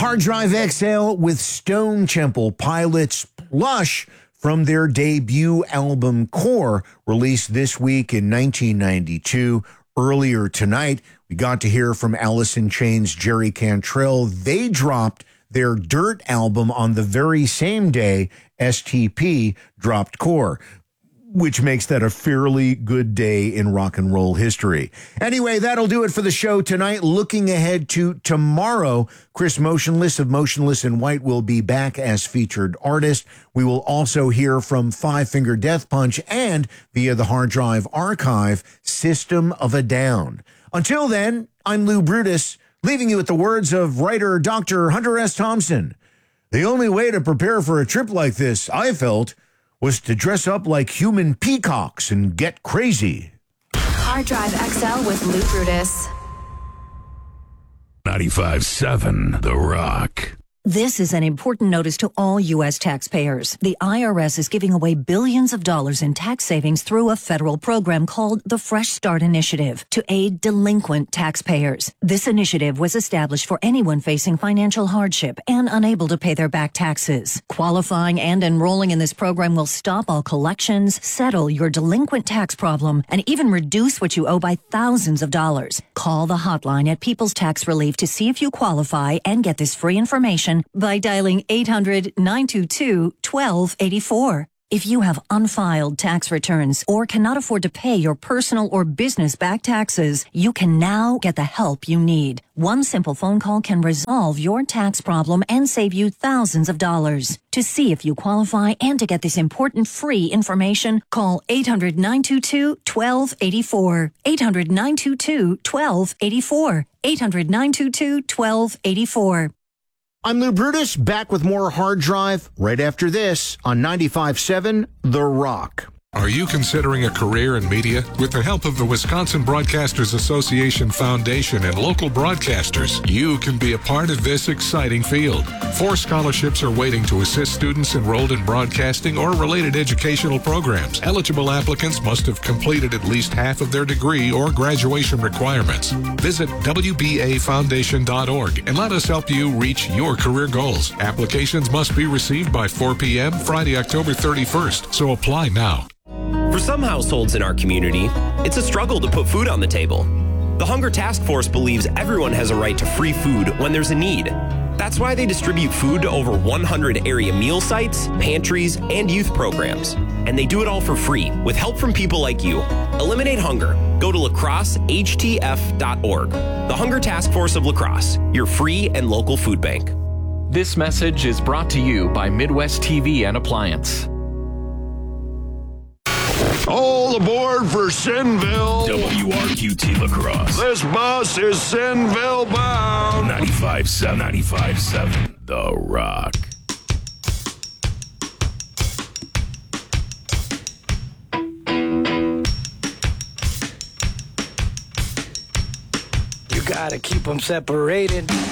Hard Drive XL with Stone Temple Pilots Plush from their debut album Core, released this week in 1992. Earlier tonight, we got to hear from Alice in Chains' Jerry Cantrell. They dropped their Dirt album on the very same day STP dropped Core, which makes that a fairly good day in rock and roll history. Anyway, that'll do it for the show tonight. Looking ahead to tomorrow, Chris Motionless of Motionless in White will be back as featured artist. We will also hear from Five Finger Death Punch and, via the Hard Drive archive, System of a Down. Until then, I'm Lou Brutus, leaving you with the words of writer Dr. Hunter S. Thompson. The only way to prepare for a trip like this, I felt, was to dress up like human peacocks and get crazy. Hard Drive XL with Lou Brutus. 95.7 The Rock. This is an important notice to all U.S. taxpayers. The IRS is giving away billions of dollars in tax savings through a federal program called the Fresh Start Initiative to aid delinquent taxpayers. This initiative was established for anyone facing financial hardship and unable to pay their back taxes. Qualifying and enrolling in this program will stop all collections, settle your delinquent tax problem, and even reduce what you owe by thousands of dollars. Call the hotline at People's Tax Relief to see if you qualify and get this free information by dialing 800-922-1284. If you have unfiled tax returns or cannot afford to pay your personal or business back taxes, you can now get the help you need. One simple phone call can resolve your tax problem and save you thousands of dollars. To see if you qualify and to get this important free information, call 800-922-1284. 800-922-1284. 800-922-1284. I'm Lou Brutus, back with more Hard Drive right after this on 95.7 The Rock. Are you considering a career in media? With the help of the Wisconsin Broadcasters Association Foundation and local broadcasters, you can be a part of this exciting field. 4 scholarships are waiting to assist students enrolled in broadcasting or related educational programs. Eligible applicants must have completed at least half of their degree or graduation requirements. Visit WBAFoundation.org and let us help you reach your career goals. Applications must be received by 4 p.m. Friday, October 31st, so apply now. For some households in our community, it's a struggle to put food on the table. The Hunger Task Force believes everyone has a right to free food when there's a need. That's why they distribute food to over 100 area meal sites, pantries, and youth programs. And they do it all for free, with help from people like you. Eliminate hunger. Go to lacrossehtf.org. The Hunger Task Force of La Crosse, your free and local food bank. This message is brought to you by Midwest TV and Appliance. All aboard for Sinville. WRQT La Crosse. This bus is Sinville bound. 95.7 The Rock. You gotta keep them separated.